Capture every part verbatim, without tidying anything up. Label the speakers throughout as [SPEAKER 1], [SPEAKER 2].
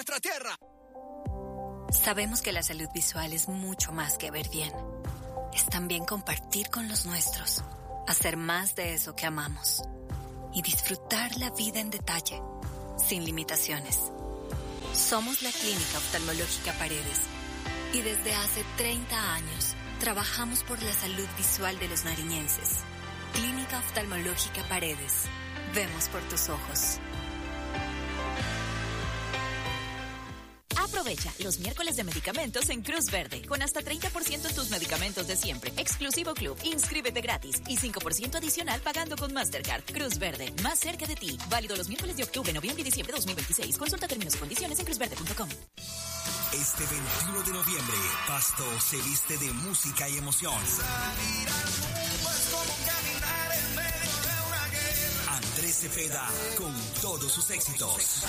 [SPEAKER 1] nuestra tierra.
[SPEAKER 2] Sabemos que la salud visual es mucho más que ver bien. Es también compartir con los nuestros, hacer más de eso que amamos y disfrutar la vida en detalle, sin limitaciones. Somos la Clínica Oftalmológica Paredes y desde hace treinta años trabajamos por la salud visual de los nariñenses. Clínica Oftalmológica Paredes. Vemos por tus ojos.
[SPEAKER 3] Aprovecha los miércoles de medicamentos en Cruz Verde, con hasta treinta por ciento en tus medicamentos de siempre. Exclusivo Club. Inscríbete gratis y cinco por ciento adicional pagando con Mastercard. Cruz Verde, más cerca de ti. Válido los miércoles de octubre, noviembre y diciembre de dos mil veintiséis. Consulta términos y condiciones en cruz verde punto com.
[SPEAKER 1] Este veintiuno de noviembre, Pasto se viste de música y emoción. Salir al mundo es como caminar en medio de una guerra. Andrés Cepeda con todos sus éxitos.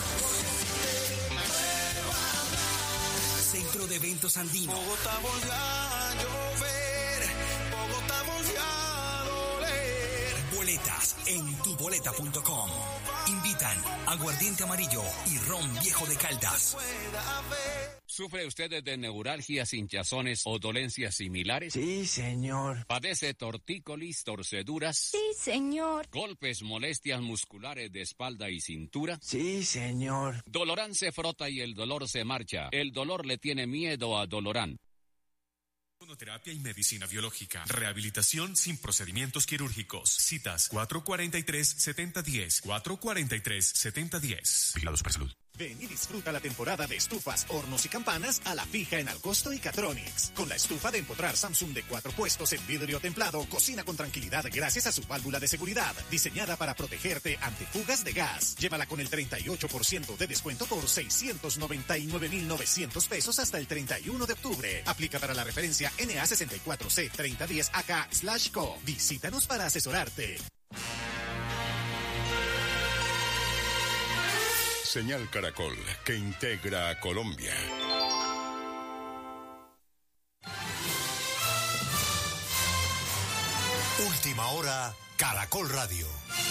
[SPEAKER 1] Centro de Eventos Andino.
[SPEAKER 4] Bogotá volvió a llover, Bogotá volvió a doler.
[SPEAKER 1] Boletas en tu boleta punto com. Invitan Aguardiente Amarillo y Ron Viejo de Caldas.
[SPEAKER 5] ¿Sufre usted de neuralgias, hinchazones o dolencias similares?
[SPEAKER 6] Sí, señor.
[SPEAKER 5] ¿Padece tortícolis, torceduras?
[SPEAKER 7] Sí, señor.
[SPEAKER 5] ¿Golpes, molestias musculares de espalda y cintura?
[SPEAKER 6] Sí, señor.
[SPEAKER 5] Dolorán se frota y el dolor se marcha. El dolor le tiene miedo a Dolorán.
[SPEAKER 8] Terapia y medicina biológica. Rehabilitación sin procedimientos quirúrgicos. Citas cuatro cuarenta y tres, setenta diez. cuatro cuarenta y tres, setenta diez. Vigilados por salud.
[SPEAKER 9] Ven y disfruta la temporada de estufas, hornos y campanas a la fija en Alcosto y Catronics. Con la estufa de empotrar Samsung de cuatro puestos en vidrio templado, cocina con tranquilidad gracias a su válvula de seguridad, diseñada para protegerte ante fugas de gas. Llévala con el treinta y ocho por ciento de descuento por seiscientos noventa y nueve mil novecientos pesos hasta el treinta y uno de octubre. Aplica para la referencia N A sesenta y cuatro C treinta diez A K slash co. Visítanos para asesorarte.
[SPEAKER 10] Señal Caracol, que integra a Colombia.
[SPEAKER 11] Última hora, Caracol Radio.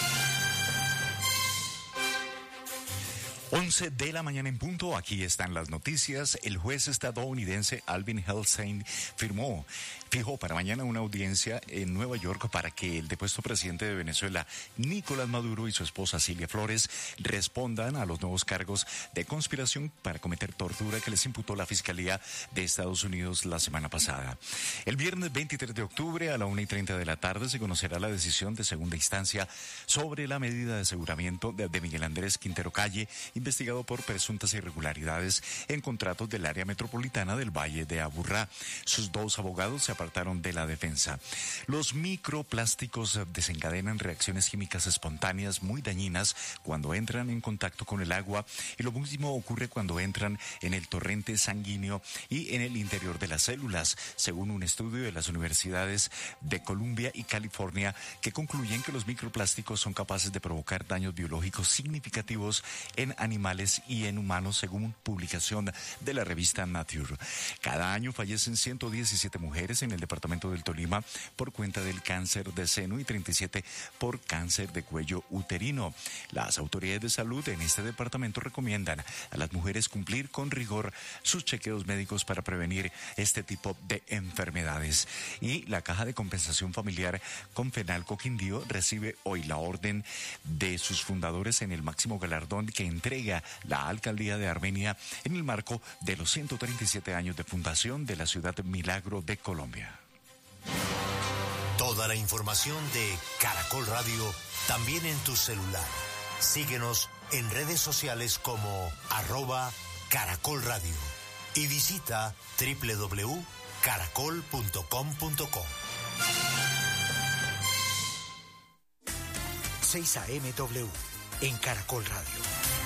[SPEAKER 12] once de la mañana en punto, aquí están las noticias. El juez estadounidense Alvin Helstein firmó, fijó para mañana una audiencia en Nueva York para que el depuesto presidente de Venezuela, Nicolás Maduro, y su esposa Cilia Flores respondan a los nuevos cargos de conspiración para cometer tortura que les imputó la Fiscalía de Estados Unidos la semana pasada. El viernes veintitrés de octubre a la una y treinta de la tarde se conocerá la decisión de segunda instancia sobre la medida de aseguramiento de, de Miguel Andrés Quintero Calle, investigado por presuntas irregularidades en contratos del área metropolitana del Valle de Aburrá. Sus dos abogados se apartaron de la defensa. Los microplásticos desencadenan reacciones químicas espontáneas muy dañinas cuando entran en contacto con el agua, y lo mismo ocurre cuando entran en el torrente sanguíneo y en el interior de las células, según un estudio de las universidades de Columbia y California, que concluyen que los microplásticos son capaces de provocar daños biológicos significativos en animales y en humanos, según publicación de la revista Nature. Cada año fallecen ciento diecisiete mujeres en el departamento del Tolima por cuenta del cáncer de seno y treinta y siete por cáncer de cuello uterino. Las autoridades de salud en este departamento recomiendan a las mujeres cumplir con rigor sus chequeos médicos para prevenir este tipo de enfermedades. Y la Caja de Compensación Familiar Confenalco Quindío recibe hoy la orden de sus fundadores en el máximo galardón que entrega la Alcaldía de Armenia en el marco de los ciento treinta y siete años de fundación de la ciudad Milagro de Colombia.
[SPEAKER 11] Toda la información de Caracol Radio también en tu celular. Síguenos en redes sociales como arroba Caracol Radio y visita doble u doble u doble u punto caracol punto com punto co. seis A M W en Caracol Radio.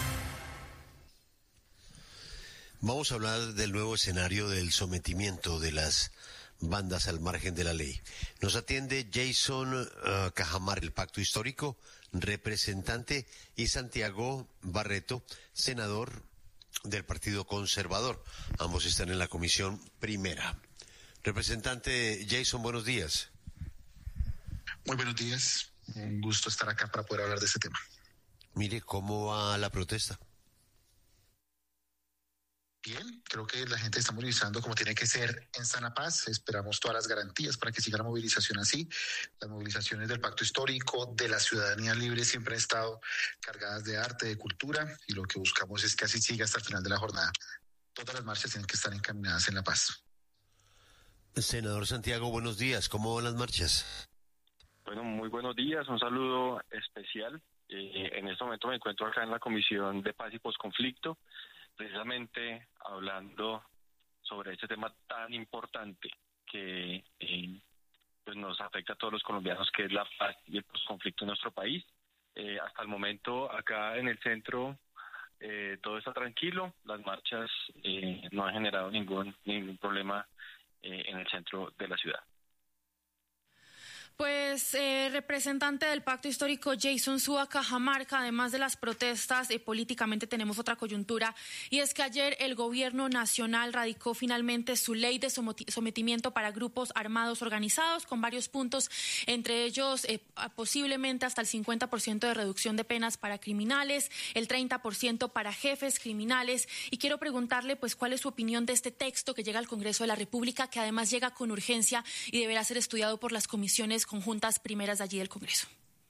[SPEAKER 13] Vamos a hablar del nuevo escenario del sometimiento de las bandas al margen de la ley. Nos atiende Jason uh, Cajamar, el Pacto Histórico, representante, y Santiago Barreto, senador del Partido Conservador. Ambos están en la comisión primera. Representante Jason, buenos días.
[SPEAKER 14] Muy buenos días. Un gusto estar acá para poder hablar de este tema.
[SPEAKER 13] Mire, ¿cómo va la protesta?
[SPEAKER 14] bien, creo que la gente está movilizando como tiene que ser en sana paz. Esperamos todas las garantías para que siga la movilización así. Las movilizaciones del Pacto Histórico, de la ciudadanía libre, siempre han estado cargadas de arte, de cultura, y lo que buscamos es que así siga hasta el final de la jornada. Todas las marchas tienen que estar encaminadas en la paz.
[SPEAKER 13] Senador Santiago, buenos días. ¿Cómo van las marchas?
[SPEAKER 7] Bueno, muy buenos días. Un saludo especial. Eh, en este momento me encuentro acá en la Comisión de Paz y Posconflicto, precisamente hablando sobre este tema tan importante que eh, pues nos afecta a todos los colombianos, que es la paz y el posconflicto en nuestro país. Eh, hasta el momento, acá en el centro, eh, todo está tranquilo. Las marchas eh, no han generado ningún, ningún problema eh, en el centro de la ciudad.
[SPEAKER 15] Pues, eh, representante del Pacto Histórico, Jason Zúa Cajamarca, además de las protestas, eh, políticamente tenemos otra coyuntura, y es que ayer el gobierno nacional radicó finalmente su ley de sometimiento para grupos armados organizados, con varios puntos, entre ellos eh, posiblemente hasta el cincuenta por ciento de reducción de penas para criminales, el treinta por ciento para jefes criminales, y quiero preguntarle pues cuál es su opinión de este texto que llega al Congreso de la República, que además llega con urgencia y deberá ser estudiado por las comisiones conjuntas primeras de allí del Congreso.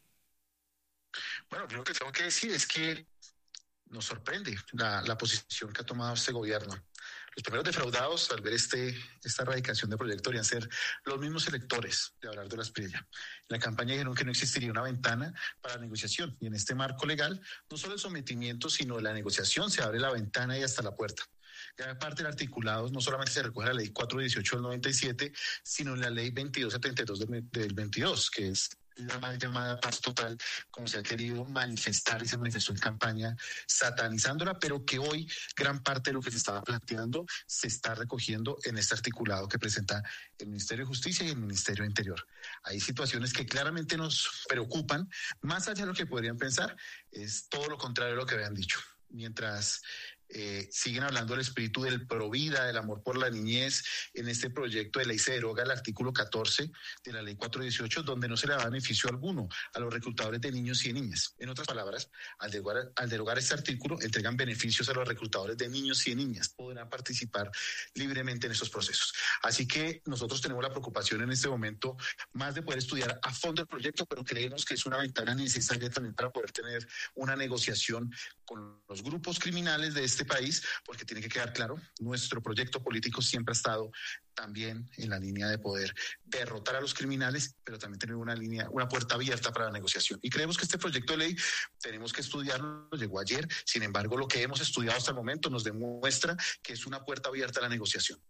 [SPEAKER 14] Bueno, lo que tengo que decir es que nos sorprende la, la posición que ha tomado este gobierno. Los primeros defraudados al ver este, esta erradicación de proyecto deberían ser los mismos electores de hablar de las Prilla. En la campaña dijeron que no existiría una ventana para la negociación, y en este marco legal, no solo el sometimiento, sino la negociación, se abre la ventana y hasta la puerta. Gran parte del articulado no solamente se recoge en la ley cuatrocientos dieciocho del noventa y siete, sino en la ley veintidós setenta y dos del, del veintidós, que es la mal llamada paz total, como se ha querido manifestar y se manifestó en campaña, satanizándola, pero que hoy gran parte de lo que se estaba planteando se está recogiendo en este articulado que presenta el Ministerio de Justicia y el Ministerio de Interior. Hay situaciones que claramente nos preocupan, más allá de lo que podrían pensar, es todo lo contrario de lo que habían dicho. Mientras eh, siguen hablando del espíritu del provida, del amor por la niñez, en este proyecto de ley se deroga el artículo catorce de la ley cuatrocientos dieciocho, donde no se le da beneficio alguno a los reclutadores de niños y de niñas. En otras palabras, al derogar, al derogar este artículo, entregan beneficios a los reclutadores de niños y de niñas. Podrán participar libremente en esos procesos. Así que nosotros tenemos la preocupación en este momento más de poder estudiar a fondo el proyecto, pero creemos que es una ventana necesaria también para poder tener una negociación con los grupos criminales de este país, porque tiene que quedar claro, nuestro proyecto político siempre ha estado también en la línea de poder derrotar a los criminales, pero también tener una línea, una puerta abierta para la negociación. Y creemos que este proyecto de ley tenemos que estudiarlo, llegó ayer, sin embargo, lo que hemos estudiado hasta el momento nos demuestra que es una puerta abierta a la negociación.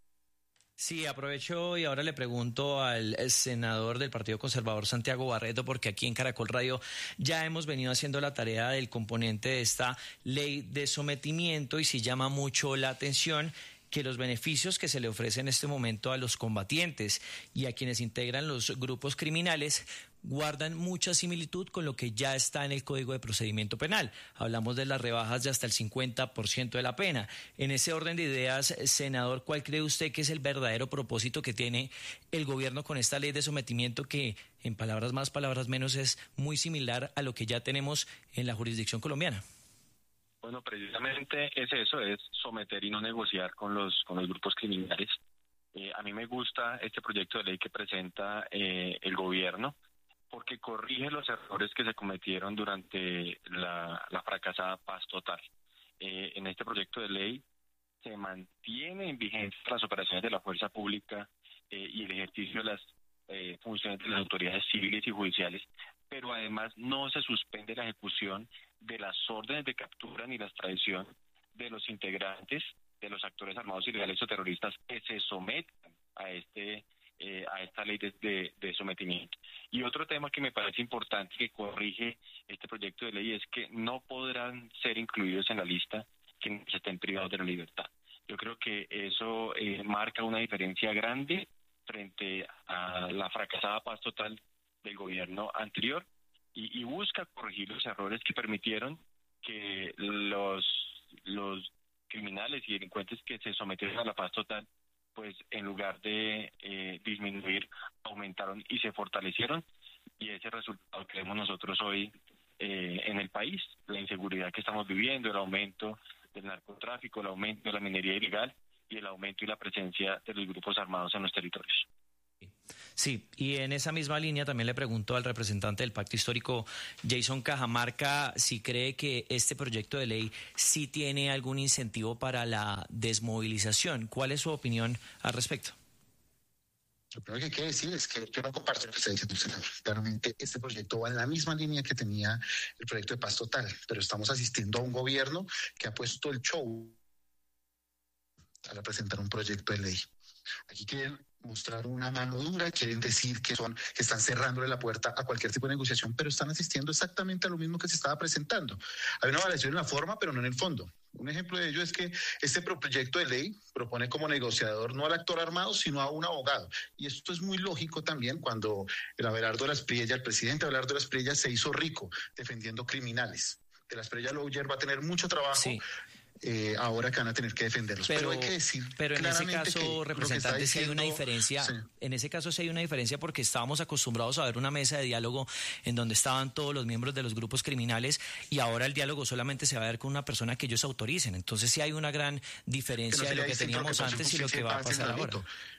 [SPEAKER 16] Sí, aprovecho y ahora le pregunto al senador del Partido Conservador, Santiago Barreto, porque aquí en Caracol Radio ya hemos venido haciendo la tarea del componente de esta ley de sometimiento, y sí llama mucho la atención que los beneficios que se le ofrecen en este momento a los combatientes y a quienes integran los grupos criminales guardan mucha similitud con lo que ya está en el Código de Procedimiento Penal. Hablamos de las rebajas de hasta el cincuenta por ciento de la pena. En ese orden de ideas, senador, ¿cuál cree usted que es el verdadero propósito que tiene el gobierno con esta ley de sometimiento que, en palabras más, palabras menos, es muy similar a lo que ya tenemos en la jurisdicción colombiana?
[SPEAKER 7] Bueno, precisamente es eso, es someter y no negociar con los con los grupos criminales. Eh, a mí me gusta este proyecto de ley que presenta eh, el gobierno, porque corrige los errores que se cometieron durante la, la fracasada paz total. Eh, en este proyecto de ley se mantiene en vigencia las operaciones de la fuerza pública eh, y el ejercicio de las eh, funciones de las autoridades civiles y judiciales, pero además no se suspende la ejecución de las órdenes de captura ni la extradición de los integrantes de los actores armados ilegales o terroristas que se sometan a este eh, a esta ley de, de, de sometimiento. Y otro tema que me parece importante que corrige este proyecto de ley es que no podrán ser incluidos en la lista quienes estén privados de la libertad. Yo creo que eso eh, marca una diferencia grande frente a la fracasada paz total del gobierno anterior y, y busca corregir los errores que permitieron que los, los criminales y delincuentes que se sometieron a la paz total, pues en lugar de eh, disminuir, aumentaron y se fortalecieron, y ese resultado que vemos nosotros hoy eh, en el país, la inseguridad que estamos viviendo, el aumento del narcotráfico, el aumento de la minería ilegal y el aumento y la presencia de los grupos armados en los territorios.
[SPEAKER 16] Sí, y en esa misma línea también le pregunto al representante del Pacto Histórico, Jason Cajamarca, si cree que este proyecto de ley sí tiene algún incentivo para la desmovilización. ¿Cuál es su opinión al respecto?
[SPEAKER 14] Lo primero que hay que decir es que yo no comparto lo que está diciendo el senador. Claramente este proyecto va en la misma línea que tenía el proyecto de paz total, pero estamos asistiendo a un gobierno que ha puesto el show al presentar un proyecto de ley. Aquí quieren mostrar una mano dura, quieren decir que son que están cerrándole la puerta a cualquier tipo de negociación, pero están asistiendo exactamente a lo mismo que se estaba presentando. Hay una variación en la forma, pero no en el fondo. Un ejemplo de ello es que este proyecto de ley propone como negociador no al actor armado, sino a un abogado. Y esto es muy lógico también cuando el Abelardo de las Priella, el presidente Abelardo de las Priella, se hizo rico defendiendo criminales. De las Priella Lawyer va a tener mucho trabajo. Sí. Eh, ahora que van a tener que defenderlos. Pero, pero hay que decir
[SPEAKER 16] pero en ese caso, representante, si hay una diferencia, sí. en ese caso sí hay una diferencia porque estábamos acostumbrados a ver una mesa de diálogo en donde estaban todos los miembros de los grupos criminales y ahora el diálogo solamente se va a ver con una persona que ellos autoricen. Entonces sí hay una gran diferencia no de lo que teníamos antes y lo que va a pasar ahora.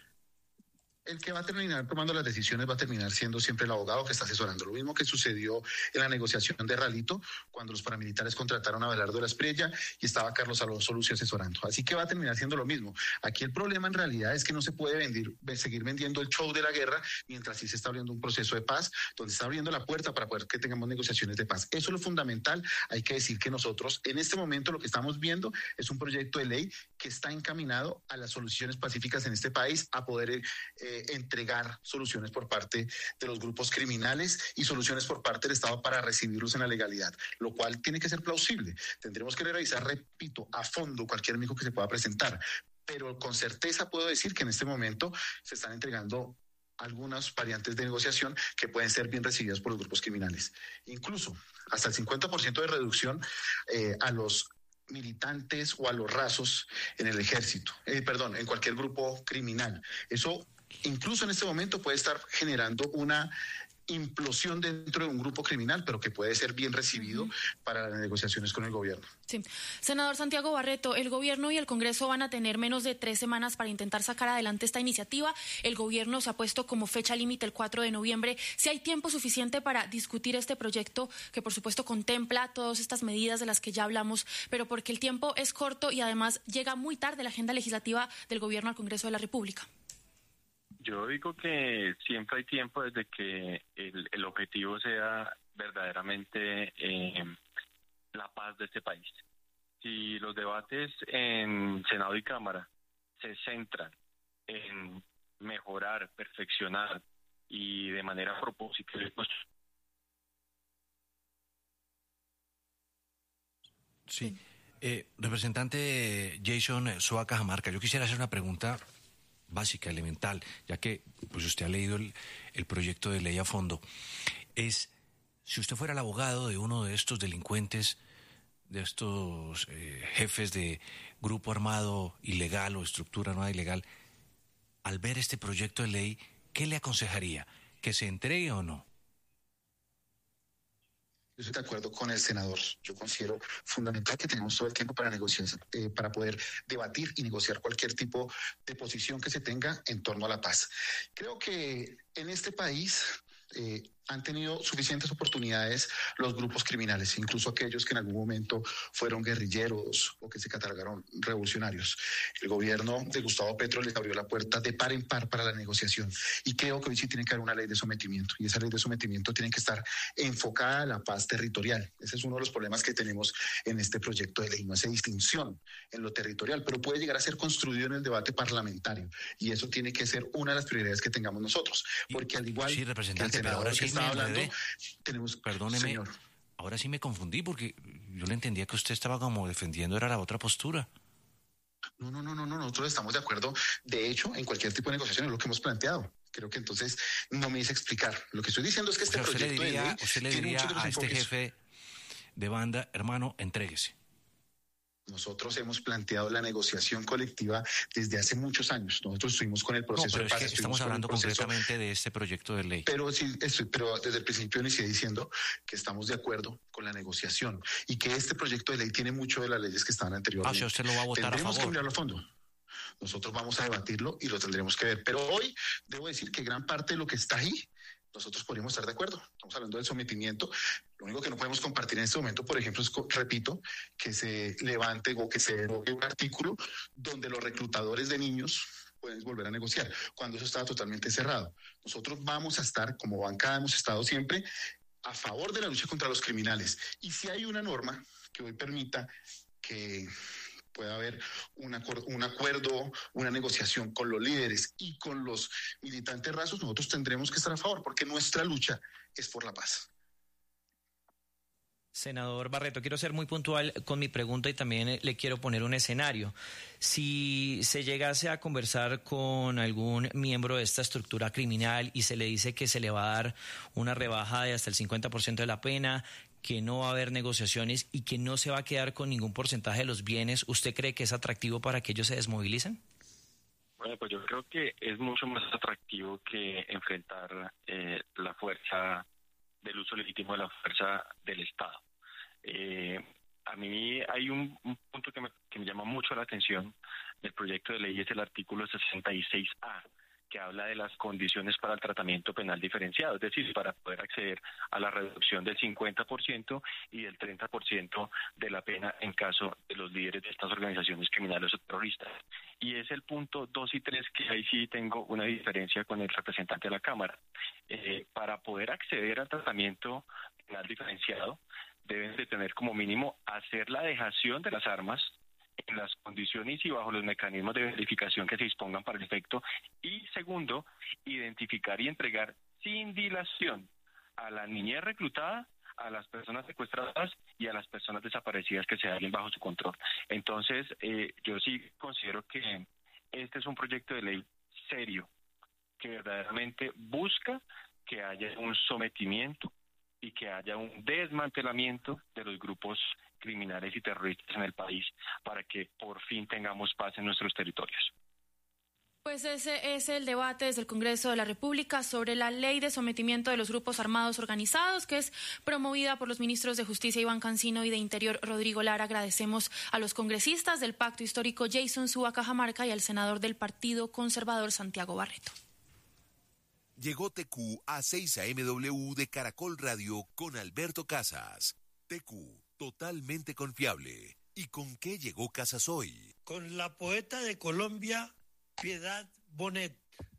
[SPEAKER 14] El que va a terminar tomando las decisiones va a terminar siendo siempre el abogado que está asesorando. Lo mismo que sucedió en la negociación de Ralito, cuando los paramilitares contrataron a Abelardo de las Priella y estaba Carlos Alonso Lucio asesorando. Así que va a terminar siendo lo mismo. Aquí el problema en realidad es que no se puede vender, seguir vendiendo el show de la guerra mientras sí se está abriendo un proceso de paz, donde se está abriendo la puerta para poder que tengamos negociaciones de paz. Eso es lo fundamental. Hay que decir que nosotros, en este momento, lo que estamos viendo es un proyecto de ley que está encaminado a las soluciones pacíficas en este país, a poder eh, entregar soluciones por parte de los grupos criminales y soluciones por parte del Estado para recibirlos en la legalidad, lo cual tiene que ser plausible. Tendremos que revisar, repito, a fondo cualquier amigo que se pueda presentar, pero con certeza puedo decir que en este momento se están entregando algunas variantes de negociación que pueden ser bien recibidas por los grupos criminales. Incluso hasta el cincuenta por ciento de reducción eh, a los militantes o a los rasos en el ejército, eh, perdón, en cualquier grupo criminal. Eso incluso en este momento puede estar generando una implosión dentro de un grupo criminal, pero que puede ser bien recibido para las negociaciones con el gobierno.
[SPEAKER 15] Sí. Senador Santiago Barreto, el gobierno y el Congreso van a tener menos de tres semanas para intentar sacar adelante esta iniciativa. El gobierno se ha puesto como fecha límite el cuatro de noviembre. Si hay tiempo suficiente para discutir este proyecto, que por supuesto contempla todas estas medidas de las que ya hablamos, pero porque el tiempo es corto y además llega muy tarde la agenda legislativa del gobierno al Congreso de la República.
[SPEAKER 7] Yo digo que siempre hay tiempo desde que el, el objetivo sea verdaderamente eh, la paz de este país. Si los debates en Senado y Cámara se centran en mejorar, perfeccionar y de manera propositiva, pues...
[SPEAKER 17] Sí. Eh, representante Jason Suá Cajamarca, yo quisiera hacer una pregunta básica, elemental, ya que pues usted ha leído el, el proyecto de ley a fondo. Es, si usted fuera el abogado de uno de estos delincuentes, de estos eh, jefes de grupo armado ilegal o estructura armada ilegal, al ver este proyecto de ley, ¿qué le aconsejaría? ¿Que se entregue o no?
[SPEAKER 14] Yo estoy de acuerdo con el senador. Yo considero fundamental que tenemos todo el tiempo para negociar, eh, para poder debatir y negociar cualquier tipo de posición que se tenga en torno a la paz. Creo que en este país eh, han tenido suficientes oportunidades los grupos criminales, incluso aquellos que en algún momento fueron guerrilleros o que se catalogaron revolucionarios. El gobierno de Gustavo Petro les abrió la puerta de par en par para la negociación y creo que hoy sí tiene que haber una ley de sometimiento y esa ley de sometimiento tiene que estar enfocada a la paz territorial. Ese es uno de los problemas que tenemos en este proyecto de ley. No hace distinción en lo territorial, pero puede llegar a ser construido en el debate parlamentario y eso tiene que ser una de las prioridades que tengamos nosotros, porque al igual
[SPEAKER 17] sí, representante, que el senador
[SPEAKER 14] ahora sí
[SPEAKER 17] me
[SPEAKER 14] hablando, tenemos,
[SPEAKER 17] perdóneme,
[SPEAKER 14] señor.
[SPEAKER 17] Ahora sí me confundí porque yo le entendía que usted estaba como defendiendo era la otra postura.
[SPEAKER 14] No, no, no, no, no, nosotros estamos de acuerdo. De hecho, en cualquier tipo de negociación es lo que hemos planteado. Creo que entonces no me hice explicar. Lo que estoy diciendo es que este
[SPEAKER 17] o sea,
[SPEAKER 14] proyecto
[SPEAKER 17] usted le diría,
[SPEAKER 14] de ley
[SPEAKER 17] usted le
[SPEAKER 14] tiene
[SPEAKER 17] diría
[SPEAKER 14] muchos de los
[SPEAKER 17] a este
[SPEAKER 14] enfoques.
[SPEAKER 17] jefe de banda, hermano, entréguese.
[SPEAKER 14] Nosotros hemos planteado la negociación colectiva desde hace muchos años. Nosotros estuvimos con el proceso
[SPEAKER 17] no, pero
[SPEAKER 14] de paz.
[SPEAKER 17] Es que estamos hablando
[SPEAKER 14] proceso,
[SPEAKER 17] concretamente de este proyecto de ley.
[SPEAKER 14] Pero sí, estoy, pero desde el principio inicié diciendo que estamos de acuerdo con la negociación y que este proyecto de ley tiene mucho de las leyes que estaban anteriormente.
[SPEAKER 17] Ah, si usted lo va a votar
[SPEAKER 14] Tendremos
[SPEAKER 17] a favor.
[SPEAKER 14] que mirarlo a fondo. Nosotros vamos a debatirlo y lo tendremos que ver. Pero hoy debo decir que gran parte de lo que está ahí, nosotros podríamos estar de acuerdo. Estamos hablando del sometimiento. Lo único que no podemos compartir en este momento, por ejemplo, es, repito, que se levante o que se derogue un artículo donde los reclutadores de niños pueden volver a negociar, cuando eso estaba totalmente cerrado. Nosotros vamos a estar, como bancada hemos estado siempre, a favor de la lucha contra los criminales. Y si hay una norma que hoy permita que pueda haber un acuerdo, un acuerdo, una negociación con los líderes y con los militantes rasos, nosotros tendremos que estar a favor, porque nuestra lucha es por la paz.
[SPEAKER 16] Senador Barreto, quiero ser muy puntual con mi pregunta y también le quiero poner un escenario. Si se llegase a conversar con algún miembro de esta estructura criminal y se le dice que se le va a dar una rebaja de hasta el cincuenta por ciento de la pena, que no va a haber negociaciones y que no se va a quedar con ningún porcentaje de los bienes, ¿usted cree que es atractivo para que ellos se desmovilicen?
[SPEAKER 7] Bueno, pues yo creo que es mucho más atractivo que enfrentar eh, la fuerza del uso legítimo de la fuerza del Estado. Eh, a mí hay un, un punto que me, que me llama mucho la atención del proyecto de ley, es el artículo sesenta y seis A, que habla de las condiciones para el tratamiento penal diferenciado, es decir, para poder acceder a la reducción del cincuenta por ciento y del treinta por ciento de la pena en caso de los líderes de estas organizaciones criminales o terroristas. Y es el punto dos y tres que ahí sí tengo una diferencia con el representante de la Cámara. Eh, para poder acceder al tratamiento penal diferenciado, deben de tener como mínimo hacer la dejación de las armas en las condiciones y bajo los mecanismos de verificación que se dispongan para el efecto, y segundo, identificar y entregar sin dilación a la niñez reclutada, a las personas secuestradas y a las personas desaparecidas que se hallen bajo su control. Entonces, eh, yo sí considero que este es un proyecto de ley serio, que verdaderamente busca que haya un sometimiento y que haya un desmantelamiento de los grupos criminales y terroristas en el país para que por fin tengamos paz en nuestros territorios.
[SPEAKER 15] Pues ese es el debate desde el Congreso de la República sobre la ley de sometimiento de los grupos armados organizados, que es promovida por los ministros de Justicia Iván Cancino y de Interior Rodrigo Lara. Agradecemos a los congresistas del Pacto Histórico Jason Zúa Cajamarca y al senador del Partido Conservador Santiago Barreto.
[SPEAKER 18] Llegó T Q a seis A M W de Caracol Radio con Alberto Casas. T Q, totalmente confiable. ¿Y con qué llegó Casas hoy?
[SPEAKER 19] Con la poeta de Colombia, Piedad Bonet,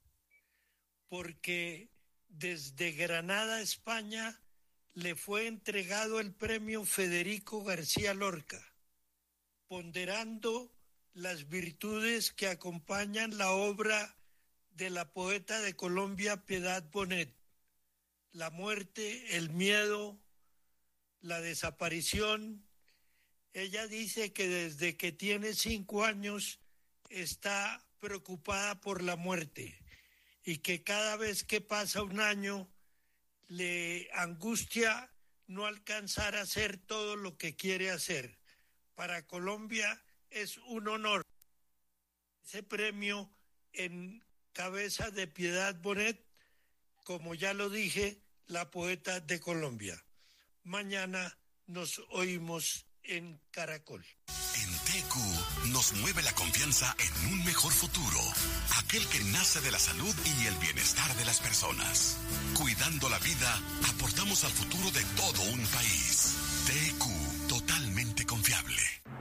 [SPEAKER 19] porque desde Granada, España, le fue entregado el premio Federico García Lorca, ponderando las virtudes que acompañan la obra de la poeta de Colombia, Piedad Bonet: la muerte, el miedo, la desaparición. Ella dice que desde que tiene cinco años está preocupada por la muerte y que cada vez que pasa un año le angustia no alcanzar a hacer todo lo que quiere hacer. Para Colombia es un honor ese premio en cabeza de Piedad Bonet, como ya lo dije, la poeta de Colombia. Mañana nos oímos en Caracol.
[SPEAKER 18] En T Q nos mueve la confianza en un mejor futuro, aquel que nace de la salud y el bienestar de las personas. Cuidando la vida, aportamos al futuro de todo un país. T Q, totalmente confiable.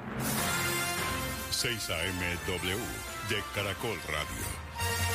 [SPEAKER 10] seis A M W de Caracol Radio.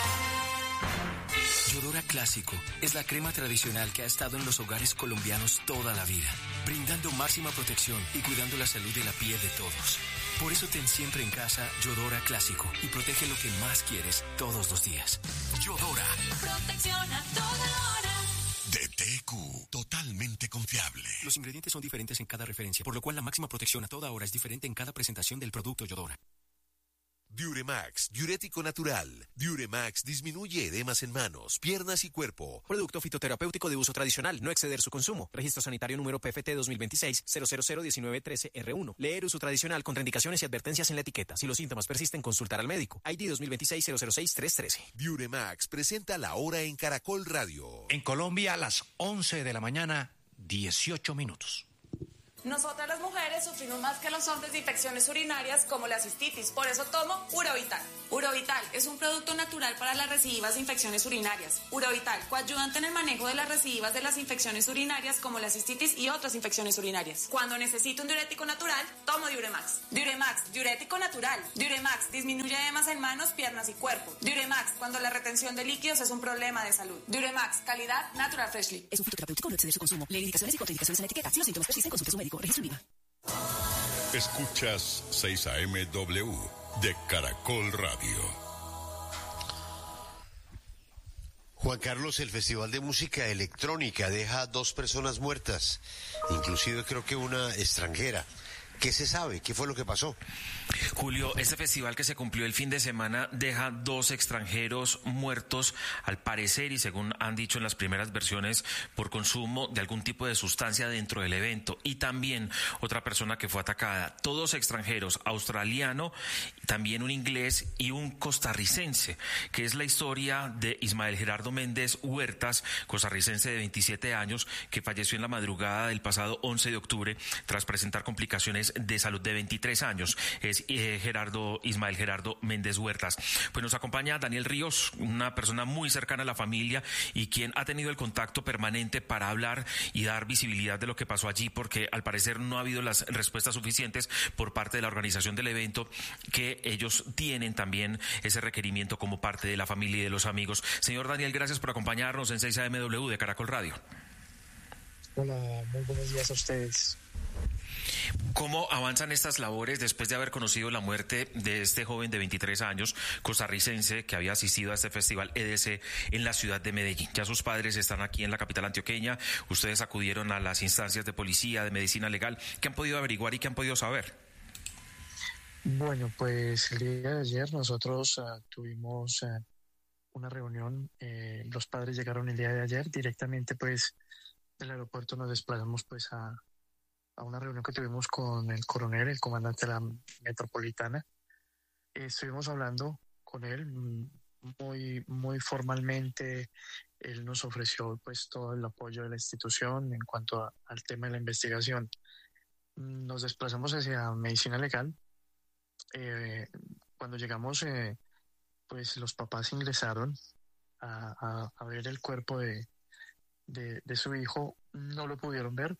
[SPEAKER 20] Yodora Clásico es la crema tradicional que ha estado en los hogares colombianos toda la vida, brindando máxima protección y cuidando la salud de la piel de todos. Por eso ten siempre en casa Yodora Clásico y protege lo que más quieres todos los días. Yodora.
[SPEAKER 21] Protección a toda hora.
[SPEAKER 18] De T Q, totalmente confiable.
[SPEAKER 20] Los ingredientes son diferentes en cada referencia, por lo cual la máxima protección a toda hora es diferente en cada presentación del producto Yodora.
[SPEAKER 2] Diuremax, diurético natural. Diuremax disminuye edemas en manos, piernas y cuerpo.
[SPEAKER 22] Producto fitoterapéutico de uso tradicional, no exceder su consumo. Registro sanitario número P F T dos mil veintiséis cero cero cero diecinueve trece R uno. Leer uso tradicional, contraindicaciones y advertencias en la etiqueta. Si los síntomas persisten, consultar al médico. I D dos mil veintiséis cero cero seis tres trece.
[SPEAKER 2] Diuremax presenta la hora en Caracol Radio.
[SPEAKER 17] En Colombia a las once de la mañana, dieciocho minutos.
[SPEAKER 23] Nosotras las mujeres sufrimos más que los hombres de infecciones urinarias como la cistitis, por eso tomo Urovital. Urovital es un producto natural para las recidivas de infecciones urinarias. Urovital, coayudante en el manejo de las recidivas de las infecciones urinarias como la cistitis y otras infecciones urinarias. Cuando necesito un diurético natural, tomo Diuremax. Diuremax, diurético natural. Diuremax disminuye edemas en manos, piernas y cuerpo. Diuremax, cuando la retención de líquidos es un problema de salud. Diuremax, calidad Natural Freshly.
[SPEAKER 3] Es un fitoterapéutico, no exceder su consumo. Lee indicaciones y contraindicaciones en la etiqueta. Si los síntomas persisten, consulte a su médico. Registro en Viva.
[SPEAKER 10] Escuchas seis A M W de Caracol Radio.
[SPEAKER 13] Juan Carlos, el Festival de Música Electrónica deja dos personas muertas, inclusive creo que una extranjera. ¿Qué se sabe? ¿Qué fue lo que pasó?
[SPEAKER 24] Julio, este festival que se cumplió el fin de semana deja dos extranjeros muertos, al parecer, y según han dicho en las primeras versiones, por consumo de algún tipo de sustancia dentro del evento. Y también otra persona que fue atacada. Todos extranjeros, australiano, también un inglés y un costarricense, que es la historia de Ismael Gerardo Méndez Huertas, costarricense de veintisiete años, que falleció en la madrugada del pasado once de octubre tras presentar complicaciones de salud de veintitrés años. Es eh, Gerardo, Ismael Gerardo Méndez Huertas. Pues nos acompaña Daniel Ríos, una persona muy cercana a la familia y quien ha tenido el contacto permanente para hablar y dar visibilidad de lo que pasó allí, porque al parecer no ha habido las respuestas suficientes por parte de la organización del evento, que ellos tienen también ese requerimiento como parte de la familia y de los amigos. Señor Daniel, gracias por acompañarnos en seis A M W de Caracol Radio.
[SPEAKER 25] Hola, muy buenos días a ustedes.
[SPEAKER 24] ¿Cómo avanzan estas labores después de haber conocido la muerte de este joven de veintitrés años, costarricense, que había asistido a este festival E D C en la ciudad de Medellín? Ya sus padres están aquí en la capital antioqueña, ustedes acudieron a las instancias de policía, de medicina legal. ¿Qué han podido averiguar y qué han podido saber?
[SPEAKER 25] Bueno, pues el día de ayer nosotros uh, tuvimos uh, una reunión, eh, los padres llegaron el día de ayer, directamente pues del aeropuerto nos desplazamos pues a a una reunión que tuvimos con el coronel, el comandante de la metropolitana. Eh, estuvimos hablando con él muy, muy formalmente. Él nos ofreció pues todo el apoyo de la institución en cuanto a, al tema de la investigación. Nos desplazamos hacia medicina legal. Eh, cuando llegamos, eh, pues los papás ingresaron a, a, a ver el cuerpo de, de, de su hijo. No lo pudieron ver.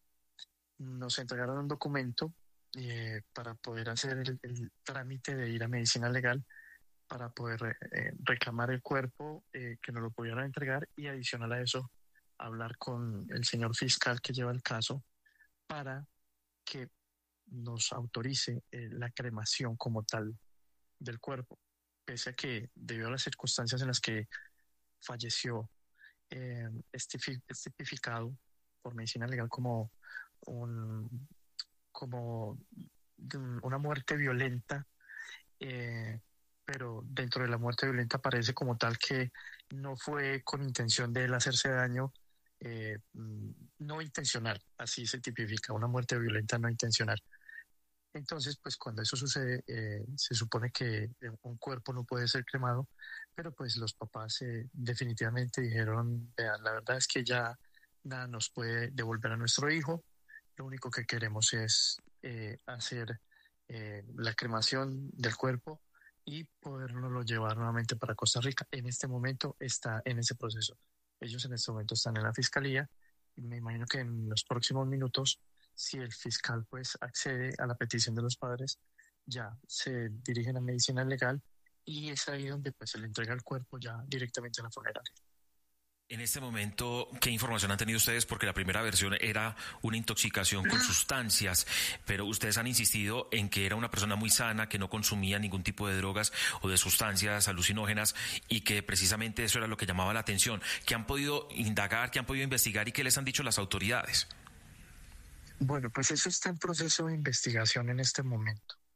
[SPEAKER 25] Nos entregaron un documento eh, para poder hacer el, el trámite de ir a medicina legal para poder eh, reclamar el cuerpo, eh, que nos lo pudieran entregar, y adicional a eso hablar con el señor fiscal que lleva el caso para que nos autorice eh, la cremación como tal del cuerpo, pese a que debido a las circunstancias en las que falleció, eh, es tipificado por medicina legal como Un, como una muerte violenta, eh, pero dentro de la muerte violenta parece como tal que no fue con intención de él hacerse daño, eh, no intencional, así se tipifica, una muerte violenta no intencional. Entonces, pues cuando eso sucede, eh, se supone que un cuerpo no puede ser cremado, pero pues los papás eh, definitivamente dijeron, vean, la verdad es que ya nada nos puede devolver a nuestro hijo. Lo único que queremos es eh, hacer eh, la cremación del cuerpo y podernoslo llevar nuevamente para Costa Rica. En este momento está en ese proceso. Ellos en este momento están en la fiscalía y me imagino que en los próximos minutos, si el fiscal pues accede a la petición de los padres, ya se dirigen a medicina legal y es ahí donde pues se le entrega el cuerpo ya directamente a la funeraria.
[SPEAKER 24] En este momento, ¿qué información han tenido ustedes? Porque la primera versión era una intoxicación con sustancias, pero ustedes han insistido en que era una persona muy sana, que no consumía ningún tipo de drogas o de sustancias alucinógenas y que precisamente eso era lo que llamaba la atención. ¿Qué han podido indagar, qué han podido investigar y qué les han dicho las autoridades?
[SPEAKER 25] Bueno, pues eso está en proceso de investigación en este momento.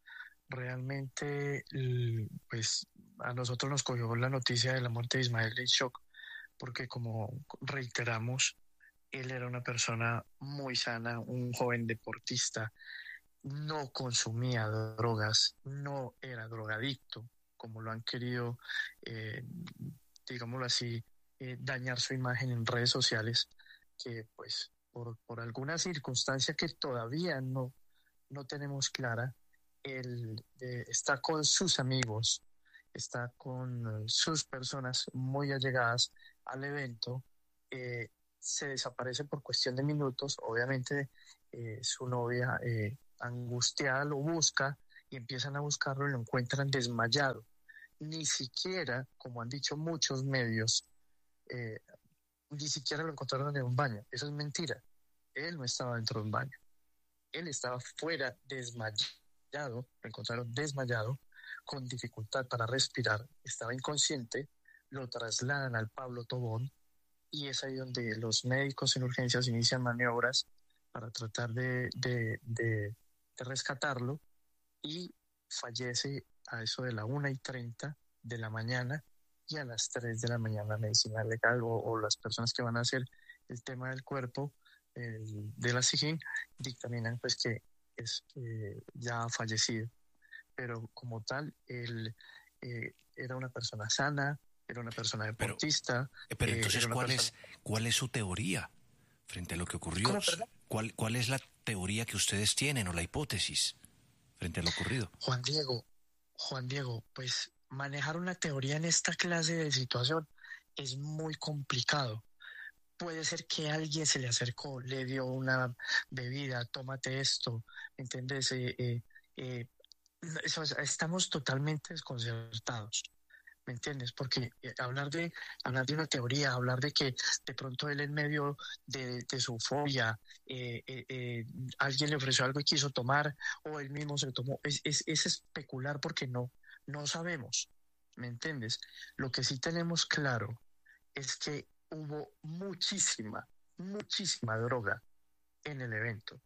[SPEAKER 25] realmente, pues a nosotros nos cogió la noticia de la muerte de Ismael en shock, porque como reiteramos, él era una persona muy sana, un joven deportista, no consumía drogas, no era drogadicto, como lo han querido, eh, digámoslo así, eh, dañar su imagen en redes sociales, que pues por, por alguna circunstancia que todavía no, no tenemos clara, él eh, está con sus amigos, está con uh, sus personas muy allegadas al evento, eh, se desaparece por cuestión de minutos, obviamente eh, su novia eh, angustiada lo busca y empiezan a buscarlo y lo encuentran desmayado. Ni siquiera, como han dicho muchos medios, eh, ni siquiera lo encontraron en un baño. Eso es mentira. Él no estaba dentro de un baño. Él estaba fuera desmayado. Lo encontraron desmayado, con dificultad para respirar, estaba inconsciente, lo trasladan al Pablo Tobón y es ahí donde los médicos en urgencias inician maniobras para tratar de, de, de, de rescatarlo y fallece a eso de la una y treinta de la mañana y a las tres de la mañana medicina legal o, o las personas que van a hacer el tema del cuerpo el, de la SIJIN dictaminan pues que es eh, ya fallecido, pero como tal él eh, era una persona sana, era una persona deportista.
[SPEAKER 17] Pero, pero
[SPEAKER 25] eh,
[SPEAKER 17] entonces ¿cuál
[SPEAKER 25] persona...
[SPEAKER 17] es cuál es su teoría frente a lo que ocurrió?
[SPEAKER 25] ¿Cómo,
[SPEAKER 17] ¿Cuál cuál es la teoría que ustedes tienen o la hipótesis frente a lo ocurrido?
[SPEAKER 25] Juan Diego, Juan Diego, pues manejar una teoría en esta clase de situación es muy complicado. Puede ser que alguien se le acercó, le dio una bebida, tómate esto, ¿entiendes? Eh, eh, eh, eso, estamos totalmente desconcertados, ¿me entiendes? Porque eh, hablar de hablar de una teoría, hablar de que de pronto él en medio de, de su fobia, eh, eh, eh, alguien le ofreció algo y quiso tomar, o él mismo se lo tomó, es, es, es especular porque no, no sabemos, ¿me entiendes? Lo que sí tenemos claro es que hubo muchísima, muchísima droga en el evento.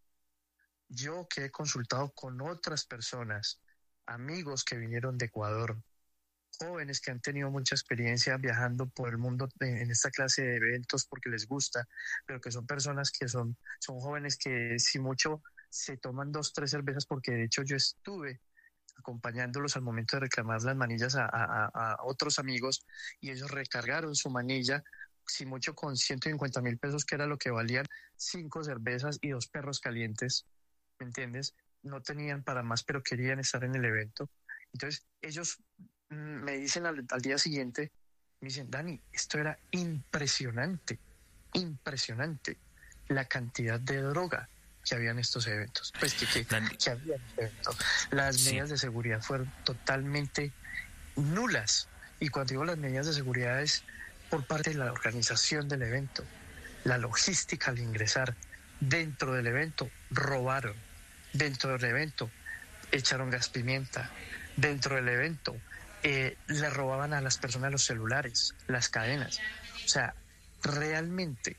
[SPEAKER 25] Yo que he consultado con otras personas, amigos que vinieron de Ecuador, jóvenes que han tenido mucha experiencia viajando por el mundo en esta clase de eventos porque les gusta, pero que son personas que son, son jóvenes que si mucho se toman dos, tres cervezas, porque de hecho yo estuve acompañándolos al momento de reclamar las manillas a, a, a otros amigos y ellos recargaron su manilla si mucho con ciento cincuenta mil pesos, que era lo que valían cinco cervezas y dos perros calientes, ¿me entiendes? No tenían para más, pero querían estar en el evento. Entonces ellos mm, me dicen al, al día siguiente, me dicen, Dani, esto era impresionante, impresionante la cantidad de droga que había en estos eventos, pues que, que, que había en el evento. Las sí. medidas de seguridad fueron totalmente nulas, y cuando digo las medidas de seguridad es por parte de la organización del evento, la logística al ingresar dentro del evento, robaron, dentro del evento echaron gas pimienta, dentro del evento eh, le robaban a las personas los celulares, las cadenas. O sea, realmente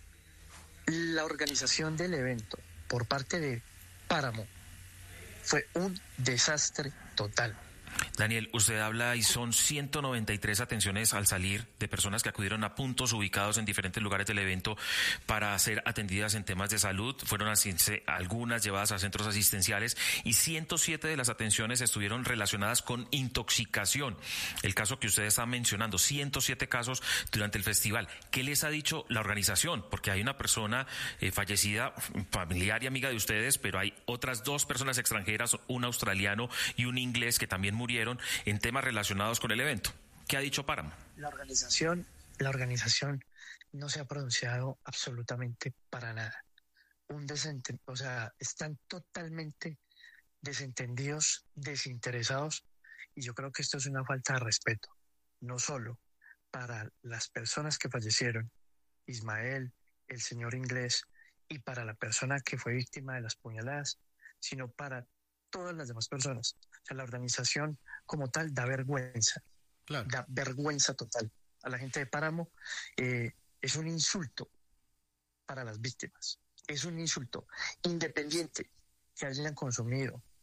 [SPEAKER 25] la organización del evento por parte de Páramo fue un desastre total.
[SPEAKER 24] Daniel, usted habla y son ciento noventa y tres atenciones al salir de personas que acudieron a puntos ubicados en diferentes lugares del evento para ser atendidas en temas de salud. Fueron así, algunas llevadas a centros asistenciales y ciento siete de las atenciones estuvieron relacionadas con intoxicación. El caso que usted está mencionando, ciento siete casos durante el festival. ¿Qué les ha dicho la organización? Porque hay una persona eh, fallecida, familiar y amiga de ustedes, pero hay otras dos personas extranjeras, un australiano y un inglés que también murieron en temas relacionados con el evento. ¿Qué ha dicho Páramo?
[SPEAKER 25] La organización, la organización no se ha pronunciado absolutamente para nada. Un desenten, o sea, están totalmente desentendidos, desinteresados, y yo creo que esto es una falta de respeto, no solo para las personas que fallecieron, Ismael, el señor inglés, y para la persona que fue víctima de las puñaladas, sino para todas las demás personas. O sea, la organización como tal da vergüenza, claro. da vergüenza total. A la gente de Páramo eh, es un insulto para las víctimas, es un insulto, independiente que hayan consumido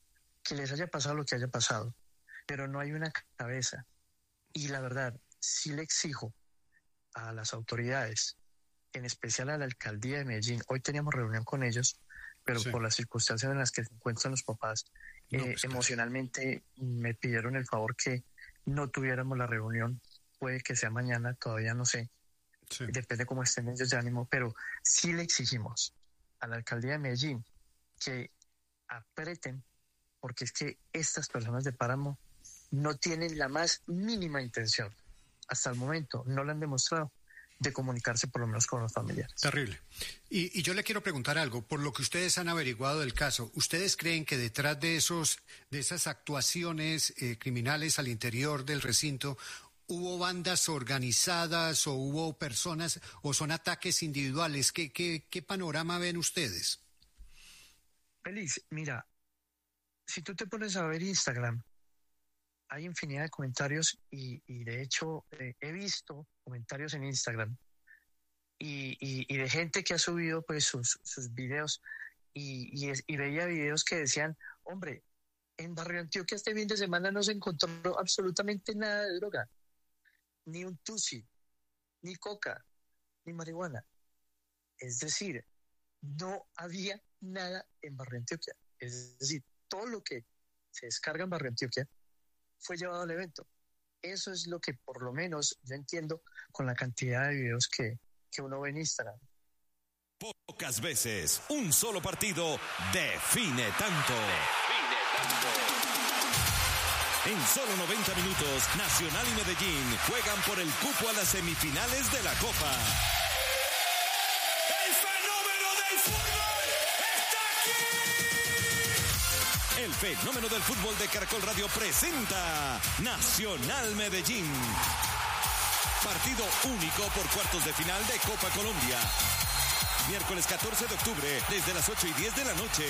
[SPEAKER 25] que les haya pasado lo que haya pasado, pero no hay una cabeza. Y la verdad, sí le exijo a las autoridades, en especial a la alcaldía de Medellín. Hoy teníamos reunión con ellos, pero sí, por las circunstancias en las que se encuentran los papás, no, eh, pues, emocionalmente claro. me pidieron el favor que no tuviéramos la reunión. Puede que sea mañana, todavía no sé. Sí. Depende cómo estén ellos de ánimo, pero sí le exigimos a la alcaldía de Medellín que apreten, porque es que estas personas de Páramo no tienen la más mínima intención, hasta el momento no lo han demostrado, de comunicarse por lo menos con los familiares.
[SPEAKER 1] Terrible. Y, y yo le quiero preguntar algo, por lo que ustedes han averiguado del caso, ¿ustedes creen que detrás de esos, de esas actuaciones eh, criminales al interior del recinto hubo bandas organizadas o hubo personas o son ataques individuales? ¿Qué, qué, qué panorama ven ustedes?
[SPEAKER 25] Félix, mira, si tú te pones a ver Instagram, hay infinidad de comentarios y, y de hecho eh, he visto comentarios en Instagram y, y, y de gente que ha subido pues sus, sus videos y, y, es, y veía videos que decían, hombre, en Barrio Antioquia este fin de semana no se encontró absolutamente nada de droga, ni un tusi, ni coca, ni marihuana. Es decir, no había nada en Barrio Antioquia. Es decir, todo lo que se descarga en Barrio Antioquia fue llevado al evento. Eso es lo que por lo menos yo entiendo con la cantidad de videos que, que uno ve en Instagram.
[SPEAKER 4] Pocas veces un solo partido define tanto. Define tanto. En solo noventa minutos, Nacional y Medellín juegan por el cupo a las semifinales de la Copa. ¡El fenómeno del fútbol está aquí! El fenómeno del fútbol de Caracol Radio presenta Nacional Medellín. Partido único por cuartos de final de Copa Colombia. Miércoles catorce de octubre, desde las ocho y diez de la noche.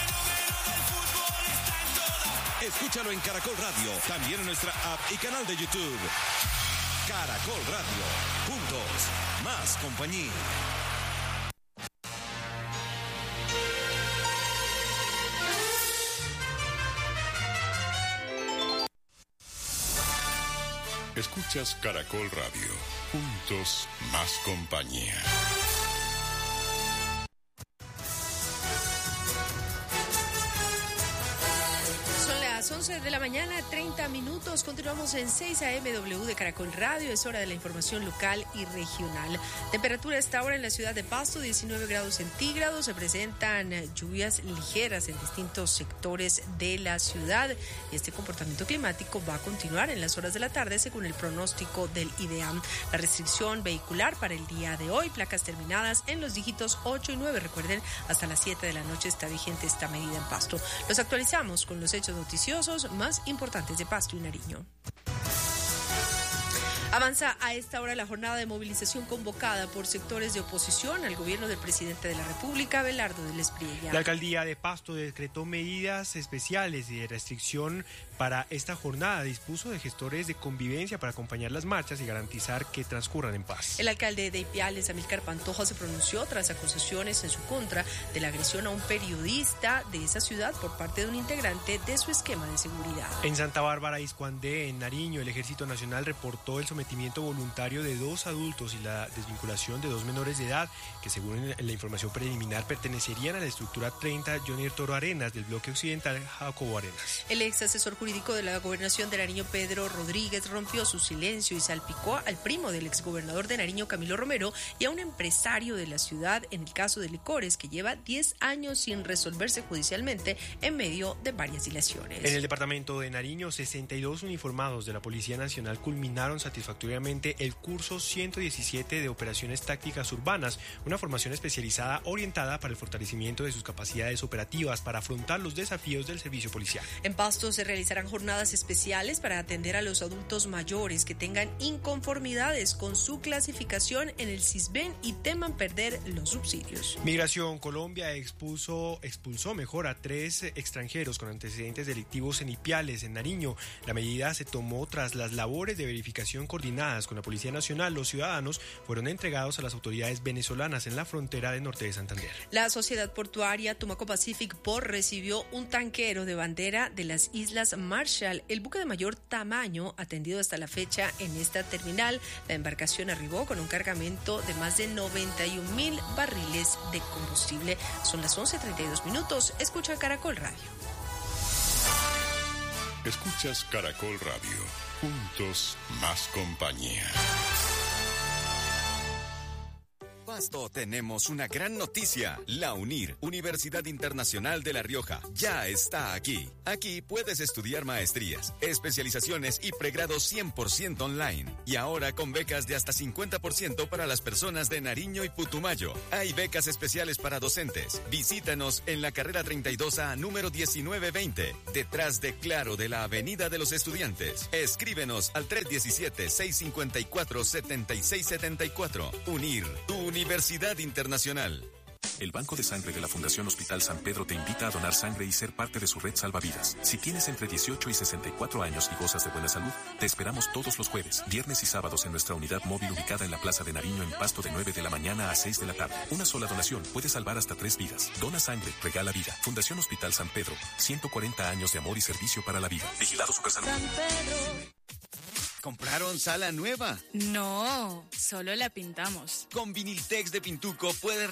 [SPEAKER 4] Escúchalo en Caracol Radio, también en nuestra app y canal de YouTube. Caracol Radio, juntos, más compañía.
[SPEAKER 10] Escuchas Caracol Radio, juntos, más compañía.
[SPEAKER 5] once de la mañana, treinta minutos. Continuamos en seis A M W de Caracol Radio. Es hora de la información local y regional. Temperatura a esta hora en la ciudad de Pasto, diecinueve grados centígrados. Se presentan lluvias ligeras en distintos sectores de la ciudad. Y este comportamiento climático va a continuar en las horas de la tarde según el pronóstico del IDEAM. La restricción vehicular para el día de hoy, placas terminadas en los dígitos ocho y nueve. Recuerden, hasta las siete de la noche está vigente esta medida en Pasto. Los actualizamos con los hechos noticiosos más importantes de Pasto y Nariño. Avanza a esta hora la jornada de movilización convocada por sectores de oposición al gobierno del presidente de la República, Abelardo del Espriella.
[SPEAKER 6] La alcaldía de Pasto decretó medidas especiales de restricción para esta jornada. Dispuso de gestores de convivencia para acompañar las marchas y garantizar que transcurran en paz.
[SPEAKER 5] El alcalde de Ipiales, Amílcar Pantoja, se pronunció tras acusaciones en su contra de la agresión a un periodista de esa ciudad por parte de un integrante de su esquema de seguridad.
[SPEAKER 6] En Santa Bárbara, Iscuandé, en Nariño, el Ejército Nacional reportó el sometimiento voluntario de dos adultos y la desvinculación de dos menores de edad que, según la información preliminar, pertenecerían a la estructura treinta Johnny Toro Arenas del bloque occidental Jacobo Arenas.
[SPEAKER 5] El ex asesor jurídico de la gobernación de Nariño, Pedro Rodríguez, rompió su silencio y salpicó al primo del exgobernador de Nariño, Camilo Romero, y a un empresario de la ciudad en el caso de licores que lleva diez años sin resolverse judicialmente en medio de varias dilaciones.
[SPEAKER 6] En el departamento de Nariño, sesenta y dos uniformados de la Policía Nacional culminaron satisfactoriamente el curso ciento diecisiete de operaciones tácticas urbanas, una formación especializada orientada para el fortalecimiento de sus capacidades operativas para afrontar los desafíos del servicio policial.
[SPEAKER 5] En Pasto se realizarán jornadas especiales para atender a los adultos mayores que tengan inconformidades con su clasificación en el CISBEN y teman perder los subsidios.
[SPEAKER 6] Migración Colombia expulsó, expulsó mejor a tres extranjeros con antecedentes delictivos en Ipiales, en Nariño. La medida se tomó tras las labores de verificación con coordinadas con la Policía Nacional, los ciudadanos fueron entregados a las autoridades venezolanas en la frontera del norte de Santander.
[SPEAKER 5] La sociedad portuaria Tumaco Pacific Port recibió un tanquero de bandera de las Islas Marshall, el buque de mayor tamaño atendido hasta la fecha en esta terminal. La embarcación arribó con un cargamento de más de noventa y un mil barriles de combustible. Son las once treinta y dos minutos. Escucha Caracol Radio.
[SPEAKER 10] Escuchas Caracol Radio. Juntos, más compañía.
[SPEAKER 8] Pasto, tenemos una gran noticia. La UNIR, Universidad Internacional de La Rioja, ya está aquí. Aquí puedes estudiar maestrías, especializaciones y pregrados cien por ciento online. Y ahora con becas de hasta cincuenta por ciento para las personas de Nariño y Putumayo. Hay becas especiales para docentes. Visítanos en la carrera treinta y dos A, número diecinueve veinte, detrás de Claro de la Avenida de los Estudiantes. Escríbenos al tres uno siete, seis cinco cuatro, siete seis siete cuatro. UNIR, tu Universidad Internacional.
[SPEAKER 9] El Banco de Sangre de la Fundación Hospital San Pedro te invita a donar sangre y ser parte de su red salvavidas. Si tienes entre dieciocho y sesenta y cuatro años y gozas de buena salud, te esperamos todos los jueves, viernes y sábados en nuestra unidad móvil ubicada en la Plaza de Nariño en Pasto de nueve de la mañana a seis de la tarde. Una sola donación puede salvar hasta tres vidas. Dona sangre, regala vida. Fundación Hospital San Pedro, ciento cuarenta años de amor y servicio para la vida. Vigilado Supersalud.
[SPEAKER 21] San Pedro.
[SPEAKER 11] ¿Compraron sala nueva?
[SPEAKER 12] No, solo la pintamos.
[SPEAKER 11] Con Viniltex de Pintuco puedes